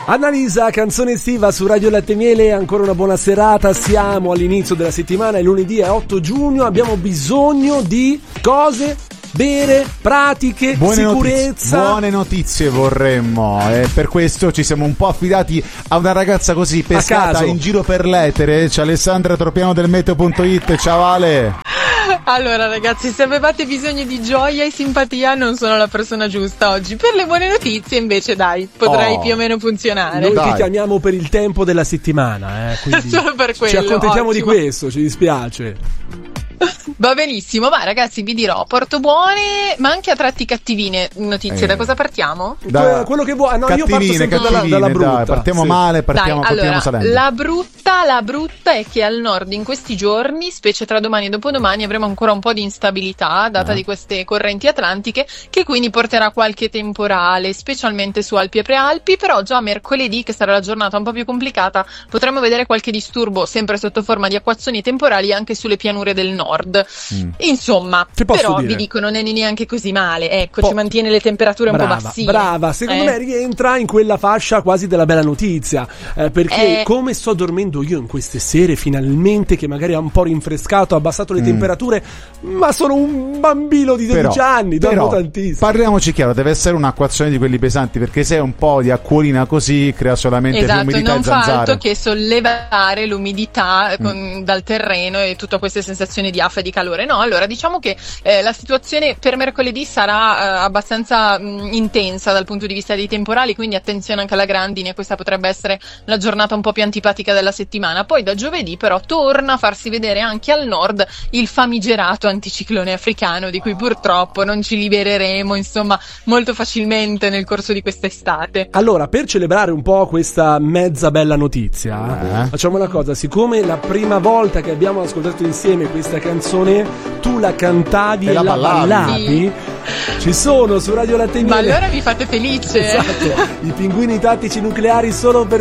Annalisa, canzone estiva su Radio Latte Miele, ancora una buona serata, siamo all'inizio della settimana, è lunedì, è 8 giugno, abbiamo bisogno di cose, bere, pratiche, sicurezza. Buone notizie vorremmo, e per questo ci siamo un po' affidati a una ragazza così pescata in giro per l'etere. C'è Alessandra Tropiano del Meteo.it, ciao Ale. Allora ragazzi, se avevate bisogno di gioia e simpatia non sono la persona giusta oggi. Per le buone notizie invece dai, potrei più o meno funzionare. Noi ti chiamiamo per il tempo della settimana, quindi solo per quello. Ci accontentiamo ottimo. Di questo, ci dispiace. Va benissimo, ma ragazzi vi dirò, porto buone ma anche a tratti cattivine notizie. Da cosa partiamo? Quello che vuoi. No, io parto sempre dalla brutta. Dai, partiamo male, partiamo allora, salendo. La brutta è che al nord in questi giorni, specie tra domani e dopodomani, avremo ancora un po' di instabilità data di queste correnti atlantiche, che quindi porterà qualche temporale, specialmente su Alpi e Prealpi. Però già mercoledì, che sarà la giornata un po' più complicata, potremo vedere qualche disturbo sempre sotto forma di acquazzoni temporali anche sulle pianure del nord. Insomma, però vi dico, non è neanche così male, ecco, ci mantiene le temperature un po' bassine. Brava, secondo me rientra in quella fascia quasi della bella notizia, perché come sto dormendo io in queste sere finalmente, che magari ha un po' rinfrescato, ha abbassato le temperature, ma sono un bambino di 12 anni, dormo tantissimo. Parliamoci chiaro, deve essere un'acquazione di quelli pesanti, perché se è un po' di acquolina così crea solamente l'umidità e zanzare. Non fa altro che sollevare l'umidità dal terreno e tutte queste sensazioni di affa e di calore. No, allora diciamo che la situazione per mercoledì sarà abbastanza intensa dal punto di vista dei temporali, quindi attenzione anche alla grandine, questa potrebbe essere la giornata un po' più antipatica della settimana. Poi da giovedì però torna a farsi vedere anche al nord il famigerato anticiclone africano, di cui purtroppo non ci libereremo insomma molto facilmente nel corso di quest'estate. Allora, per celebrare un po' questa mezza bella notizia, facciamo una cosa: siccome la prima volta che abbiamo ascoltato insieme questa canzone tu la cantavi e la ballavi, ci sono su Radio Latte Miele. Ma allora mi fate felice. Esatto, i pinguini tattici nucleari solo per